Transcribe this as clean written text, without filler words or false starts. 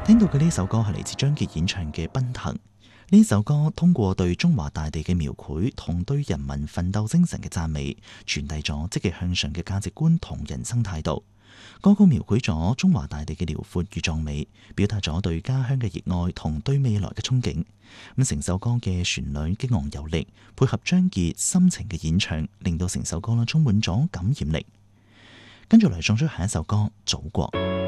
聽到嘅呢首歌係嚟自張傑演唱嘅《奔騰》。呢首歌通過對中華大地嘅描繪同對人民奮鬥精神嘅讚美，傳遞咗積極向上嘅價值觀同人生態度。歌曲描繪咗中華大地嘅遼闊與壯美，表達咗對家鄉嘅熱愛同對未來嘅憧憬。咁成首歌嘅旋律激昂有力，配合張傑深情嘅演唱，令到成首歌充滿咗感染力。跟住嚟送出下一首歌《祖國》。